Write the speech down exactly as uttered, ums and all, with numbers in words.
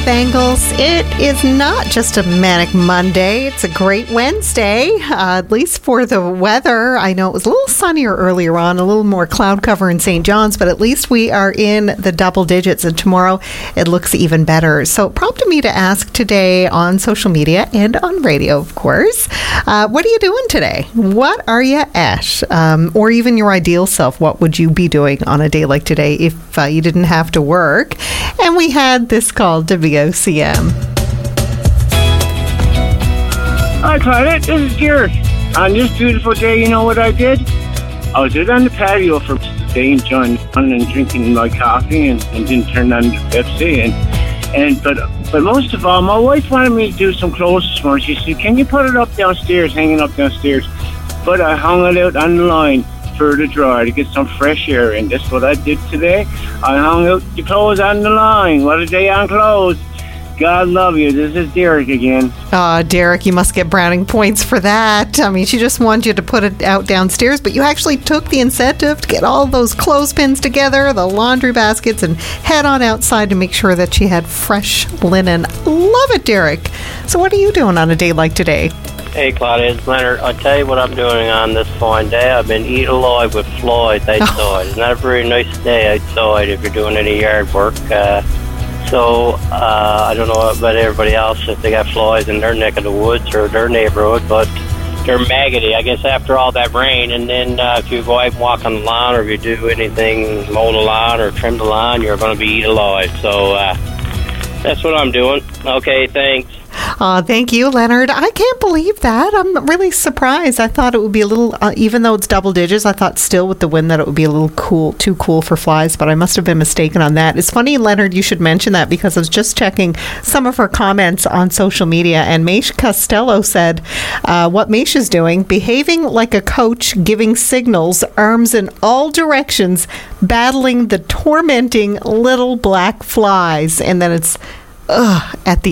Bengals, it is not just a manic Monday. It's a great Wednesday, uh, at least for the weather. I know it was a little sunnier earlier on, a little more cloud cover in Saint John's, but at least we are in the double digits, and tomorrow it looks even better. So it prompted me to ask today on social media and on radio, of course, uh, what are you doing today? What are you at? Um, or even your ideal self, what would you be doing on a day like today if uh, you didn't have to work? And we had this called W O C M. Hi, Claudette. This is Garrett. On this beautiful day, you know what I did? I was out on the patio for the day, enjoying fun and drinking my coffee, and, and didn't turn on the Pepsi. And and but but most of all, my wife wanted me to do some clothes this morning. She said, "Can you put it up downstairs, hanging up downstairs?" But I hung it out on the line for the dryer to get some fresh air, and that's what I did today. I hung out the clothes on the line. What a day on clothes. God love you. This is Derek again. Uh, Derek, you must get browning points for that. I mean, she just wanted you to put it out downstairs, but you actually took the incentive to get all those clothespins together, the laundry baskets, and head on outside to make sure that she had fresh linen. Love it, Derek. So what are you doing on a day like today? Hey, Claudia, it's Leonard. I'll tell you what I'm doing on this fine day. I've been eating alive with flies outside. It's not a very nice day outside if you're doing any yard work. Uh, so, uh, I don't know about everybody else if they got flies in their neck of the woods or their neighborhood, but they're maggoty, I guess, after all that rain. And then uh, if you go out and walk on the lawn, or if you do anything, mow the lawn or trim the lawn, you're going to be eaten alive. So, uh, that's what I'm doing. Okay, thanks. Uh, thank you, Leonard. I can't believe that. I'm really surprised. I thought it would be a little, uh, even though it's double digits, I thought still with the wind that it would be a little cool, too cool for flies, but I must have been mistaken on that. It's funny, Leonard, you should mention that, because I was just checking some of her comments on social media, and Maish Costello said, uh, what Maish is doing, behaving like a coach, giving signals, arms in all directions, battling the tormenting little black flies. And then it's, ugh, at the